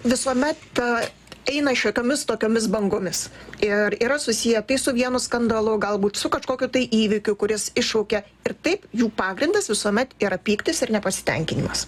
visuomet eina šiokiamis tokiomis bangomis. Ir yra susiję tai su vienu skandalu, galbūt su kažkokiu tai įvykiu, kuris iššaukia. Ir taip, jų pagrindas visuomet yra pyktis ir nepasitenkinimas.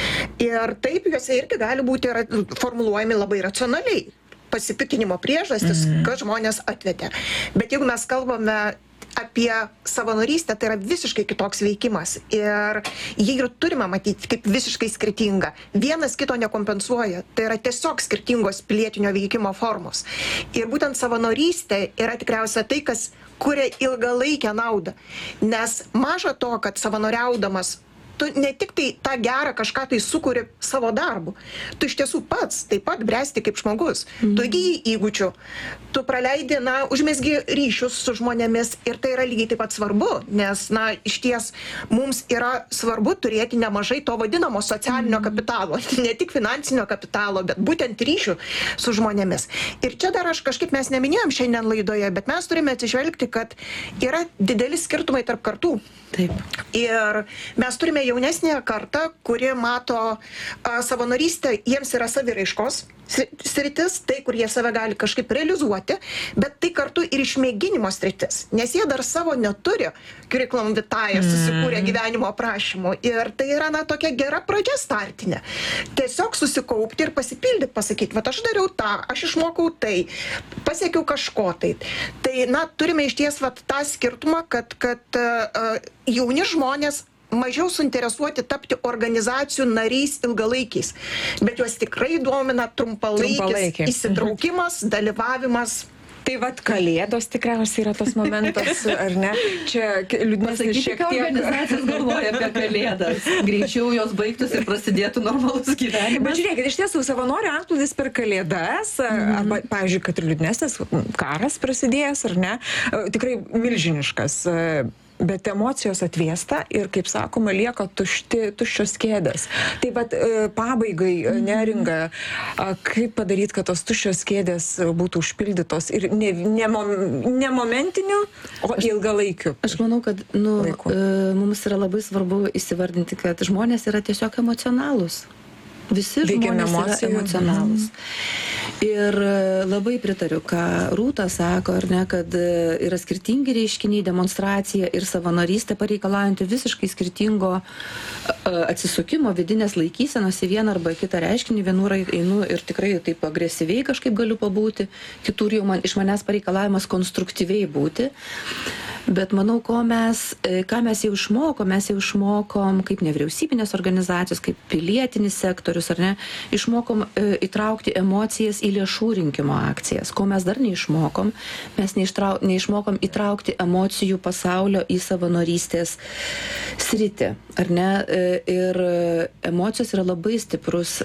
Ir taip, juose irgi gali būti formuluojami labai racionaliai. Pasipiktinimo priežastis, kad žmonės atvedė. Bet jeigu mes kalbame apie savanorystę, tai yra visiškai kitoks veikimas. Ir jį ir turime matyti kaip visiškai skirtingą. Vienas kito nekompensuoja. Tai yra tiesiog skirtingos pilietinio veikimo formos. Ir būtent savanorystė yra tikriausia tai, kas kuria ilgalaikę naudą. Nes maža to, kad savanoriaudamas tu ne tik tai tą gerą kažką tai sukuri savo darbu, tu iš tiesų pats taip pat bręsti kaip žmogus. Tu įgyji įgūdžių, tu praleidi, užmesgi ryšius su žmonėmis ir tai yra lygiai taip pat svarbu, nes, iš ties mums yra svarbu turėti nemažai to vadinamo socialinio kapitalo, ne tik finansinio kapitalo, bet būtent ryšių su žmonėmis. Ir čia dar kažkaip mes neminėjom šiandien laidoje, bet mes turime atsižvelgti, kad yra dideli skirtumai tarp kartų. Taip. Ir mes turime jaunesnę kartą, kuri mato savanorystę, jiems yra saviraiškos sritis, tai, kur jie save gali kažkaip realizuoti, bet tai kartu ir išmėginimo sritis, nes jie dar savo neturi curriculum vitae susikūrę gyvenimo aprašymų. Ir tai yra tokia gera pradžia startinė. Tiesiog susikaupti ir pasipildyti, pasakyti, aš dariau tą, aš išmokau tai, pasiekiau kažko tai. Tai, turime iš ties tą skirtumą, kad jauni žmonės mažiau suinteresuoti tapti organizacijų nariais ilgalaikiais, bet juos tikrai domina trumpalaikis įsitraukimas, dalyvavimas. Tai Kalėdos tikriausiai yra tas momentas, ar ne? Čia liūdnesnis šiek tiek. Organizacijos galvoja apie Kalėdas. Greičiau jos baigtus ir prasidėtų normalus gyvenimas. Bet žiūrėkit, iš tiesų savanorių antplūdis per Kalėdas, arba, pavyzdžiui, kad ir liūdnesnis karas prasidėjęs, ar ne? Tikrai milžiniškas. Bet emocijos atvėsta ir, kaip sakoma, lieka tuščios kėdės. Tai pabaigai, Neringa, kaip padaryti, kad tos tuščios kėdės būtų užpildytos ir ne momentiniu, o ilgalaikiu? Aš manau, kad mums yra labai svarbu įsivardinti, kad žmonės yra tiesiog emocionalūs. Visi žmonės yra emocionalūs. Ir labai pritariu, ką Rūta sako, ar ne, kad yra skirtingi reiškiniai, demonstracija ir savanorystė pareikalaujanti visiškai skirtingo atsisukimo, vidinės laikysenos į vieną arba kitą reiškinį. Vienur einu ir tikrai taip agresyviai kažkaip galiu pabūti, kitur jau iš manęs pareikalavimas konstruktyviai būti. Bet manau, ką mes jau išmokom kaip nevyriausybinės organizacijos, kaip pilietinis sektorius, ar ne, išmokom įtraukti emocijas į lėšų rinkimo akcijas. Ko mes dar neišmokom, mes neišmokom įtraukti emocijų pasaulio į savanorystės sritį, ar ne, ir emocijos yra labai stiprus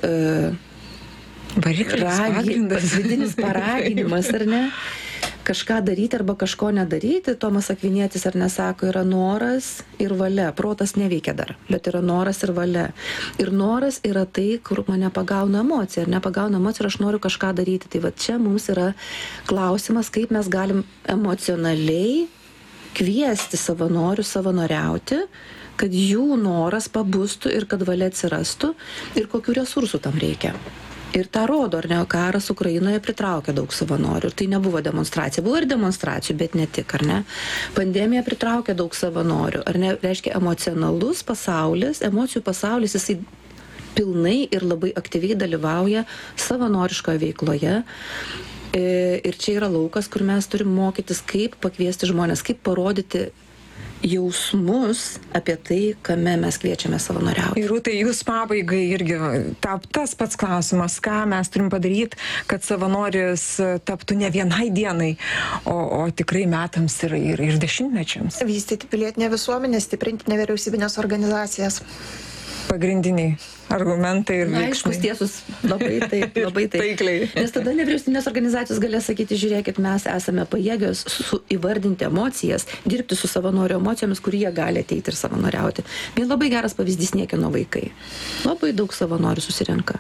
vidinis paraginimas, ar ne? Kažką daryti arba kažko nedaryti, Tomas Akvinietis ar nesako, yra noras ir valia. Protas neveikia dar, bet yra noras ir valia. Ir noras yra tai, kur mane pagauna emocija. Ir nepagauna emocija ir aš noriu kažką daryti. Tai čia mums yra klausimas, kaip mes galim emocionaliai kviesti savanorius savanoriauti, kad jų noras pabustų ir kad valia atsirastų ir kokių resursų tam reikia. Ir tą rodo, ar ne, karas Ukrainoje pritraukė daug savanorių. Ir tai nebuvo demonstracija. Buvo ir demonstracijų, bet ne tik, ar ne. Pandemija pritraukė daug savanorių. Ar ne, reiškia, emocionalus pasaulis, emocijų pasaulis, jisai pilnai ir labai aktyviai dalyvauja savanoriškoje veikloje. Ir čia yra laukas, kur mes turim mokytis, kaip pakviesti žmonės, kaip parodyti jausmus apie tai, kame mes kviečiame savanoriauti. Ir Rūtai, jūs pabaigai irgi tas pats klausimas, ką mes turim padaryti, kad savanoris taptų ne vienai dienai, o tikrai metams ir dešimtmečiams. Vystyti pilietinę visuomenę, stiprinti nevyriausybinės organizacijas. Pagrindiniai argumentai ir veiksmai. Aiškus, tiesus, labai taip. Taikliai. Nes tada nevyriausybinės organizacijos galės sakyti, žiūrėkit, mes esame pajėgios įvardinti emocijas, dirbti su savanorių emocijomis, kur jie gali ateiti ir savanoriauti. Vien labai geras pavyzdys Niekieno vaikai. Labai daug savanorių susirenka.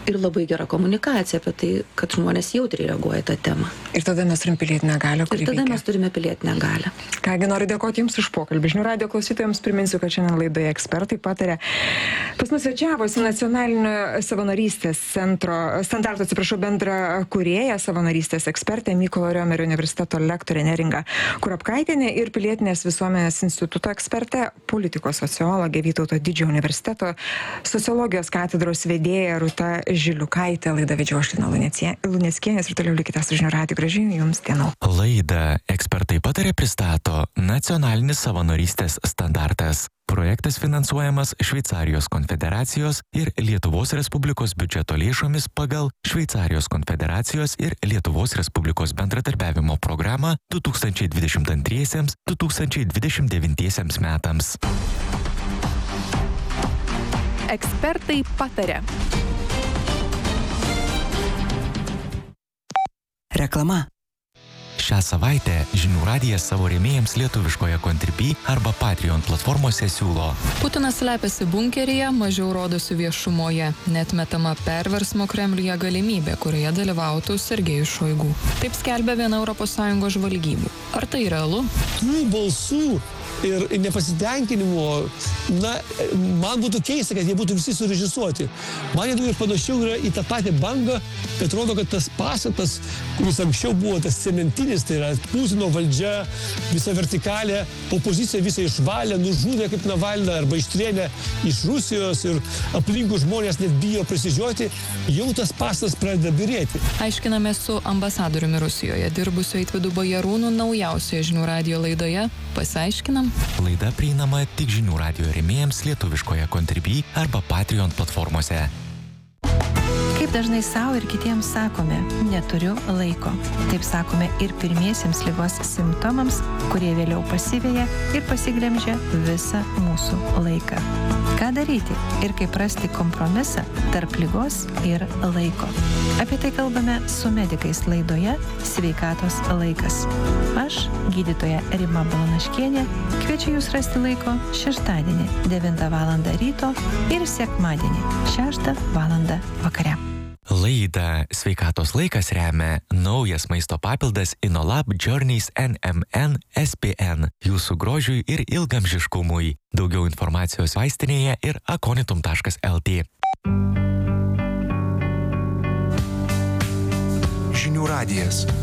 ir labai gera komunikacija apie tai, kad žmonės jautriai reaguoja į tą temą. Ir tada mes turim pilietinę galią, kuri Ir tada veikia. mes turime pilietinę galią. Kągi, noriu dėkoti Jums už pokalbį. Žinių radijo klausytojams priminsiu, kad šiandien laidoje ekspertai patarė. Pas mus svečiavosi nacionalinio savanorystės standarto, bendra kūrėja, savanorystės ekspertė Mykolo Riomerio universiteto lektorė Neringa Kurapkaitienė ir Pilietinės visuomenės instituto ekspertė, politikos sociologė Vytauto Didžiojo universiteto sociologijos katedros vedėja Rūta Žiliukaitė. Laidą vedžiau aš Lina Luneckienė ir toliau likite su Žinių radiju. Gražių Jums dienų. Laidą ekspertai patarė pristato nacionalinis savanorystės standartas. Projektas finansuojamas Šveicarijos konfederacijos ir Lietuvos Respublikos biudžeto lėšomis pagal Šveicarijos konfederacijos ir Lietuvos Respublikos bendradarbiavimo programą 2022-2029 metams. Ekspertai pataria. Reklama. Šią savaitę Žinių radijas savo rėmėjams lietuviškoje Contribui arba Patreon platformose siūlo. Putinas slepiasi bunkeryje, mažiau rodosi viešumoje. Neatmetama perversmo Kremliuje galimybė, kurioje dalyvautų Sergejus Šoigu. Taip skelbia viena ES žvalgybų. Ar tai realu? Tų balsų ir nepasitenkinimo, man būtų keista, kad jie būtų visi surežisuoti. Man jie panašiau yra į tą patį bangą, kad rodo, kad tas pastatas, kuris anksčiau buvo tas cementinis, tai yra Putino valdžia, visa vertikalė, opozicija visą išvalė, nužudė kaip Navalną arba ištrėnė iš Rusijos ir aplinkų žmonės net bijo prisižioti, jau tas pastatas pradeda birėti. Aiškiname su ambasadoriumi Rusijoje dirbusiu Eitvydu Bajarūnu naujausioje Žinių radijo laidoje. Pasiaiškinam. Laida prieinama tik Žinių radijo rėmėjams lietuviškoje Contribui arba Patreon platformose. Kaip dažnai savo ir kitiems sakome, neturiu laiko. Taip sakome ir pirmiesiems ligos simptomams, kurie vėliau pasiveja ir pasiglemžia visą mūsų laiką. Ką daryti ir kaip rasti kompromisą tarp ligos ir laiko? Apie tai kalbame su medikais laidoje Sveikatos laikas. Aš, gydytoja Rima Balanaškienė, kviečiu Jūs rasti laiko šeštadienį 9 val. Ryto ir sekmadienį 6 val. Vakare. Laidą Sveikatos laikas remia naujas maisto papildas InnoLab Journeys NMN SPN jūsų grožiui ir ilgamžiškumui. Daugiau informacijos vaistinėje ir aconitum.lt. Žinių radijas.